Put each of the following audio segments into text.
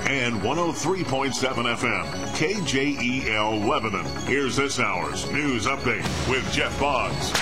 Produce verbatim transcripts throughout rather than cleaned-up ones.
and one oh three point seven F M, K J E L Lebanon. Here's this hour's news update with Jeff Boggs.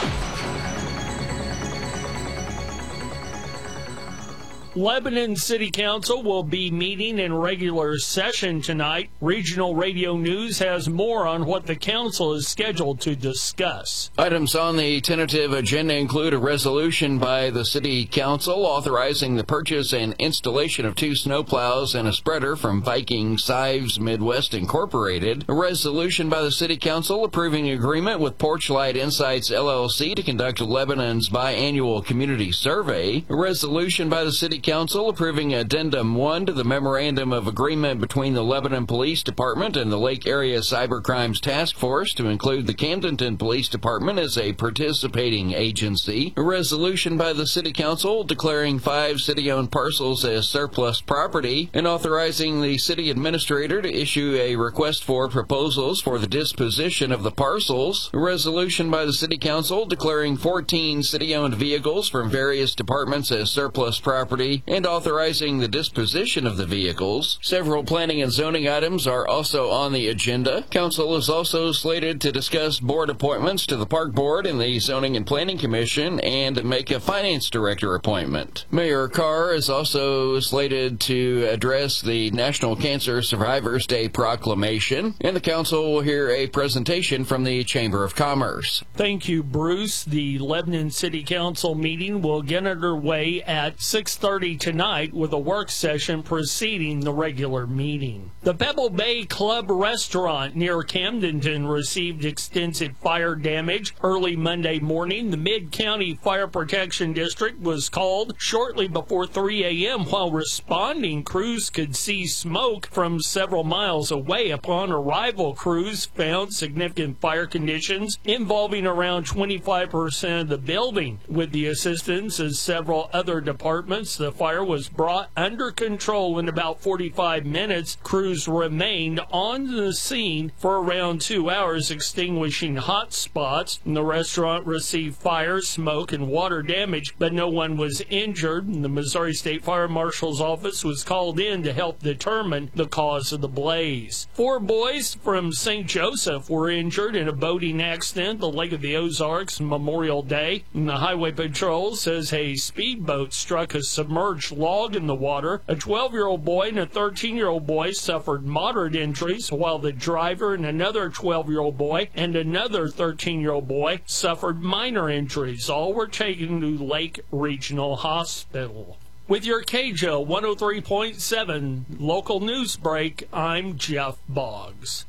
Lebanon City Council will be meeting in regular session tonight. Regional Radio News has more on what the council is scheduled to discuss. Items on the tentative agenda include a resolution by the City Council authorizing the purchase and installation of two snowplows and a spreader from Viking Sives Midwest Incorporated. A resolution by the City Council approving agreement with Porchlight Insights L L C to conduct Lebanon's biannual community survey. A resolution by the City Council approving Addendum one to the Memorandum of Agreement between the Lebanon Police Department and the Lake Area Cybercrimes Task Force to include the Camdenton Police Department as a participating agency. A resolution by the City Council declaring five city-owned parcels as surplus property and authorizing the City Administrator to issue a request for proposals for the disposition of the parcels. A resolution by the City Council declaring fourteen city-owned vehicles from various departments as surplus property and authorizing the disposition of the vehicles. Several planning and zoning items are also on the agenda. Council is also slated to discuss board appointments to the Park Board and the Zoning and Planning Commission and make a finance director appointment. Mayor Carr is also slated to address the National Cancer Survivors Day proclamation, and the council will hear a presentation from the Chamber of Commerce. Thank you, Bruce. The Lebanon City Council meeting will get underway at six thirty tonight with a work session preceding the regular meeting. The Pebble Bay Club restaurant near Camdenton received extensive fire damage early Monday morning. The Mid-County Fire Protection District was called shortly before three a.m. While responding, crews could see smoke from several miles away. Upon arrival, crews found significant fire conditions involving around twenty-five percent of the building. With the assistance of several other departments, the fire was brought under control in about forty-five minutes. Crews remained on the scene for around two hours, extinguishing hot spots. The restaurant received fire, smoke, and water damage, but no one was injured. The Missouri State Fire Marshal's office was called in to help determine the cause of the blaze. Four boys from Saint Joseph were injured in a boating accident at the Lake of the Ozarks Memorial Day. And the Highway Patrol says a speedboat struck a submerged log in the water. A twelve-year-old boy and a thirteen-year-old boy suffered moderate injuries, while the driver and another twelve-year-old boy and another thirteen-year-old boy suffered minor injuries. All were taken to Lake Regional Hospital. With your K J O one oh three point seven local news break, I'm Jeff Boggs.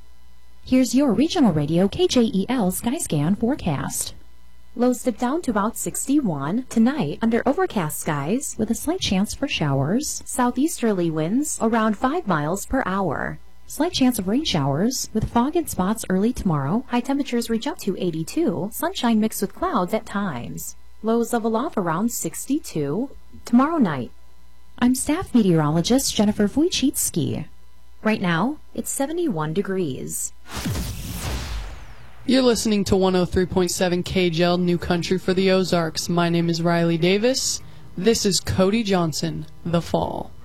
Here's your regional radio K J E L Skyscan forecast. Lows dip down to about sixty-one. Tonight, under overcast skies with a slight chance for showers. Southeasterly winds around five miles per hour. Slight chance of rain showers with fog in spots early tomorrow. High temperatures reach up to eighty-two. Sunshine mixed with clouds at times. Lows level off around sixty-two. Tomorrow night. I'm staff meteorologist Jennifer Wojcicki. Right now, it's seventy-one degrees. You're listening to one oh three point seven K J L New Country for the Ozarks. My name is Riley Davis. This is Cody Johnson, The Fall.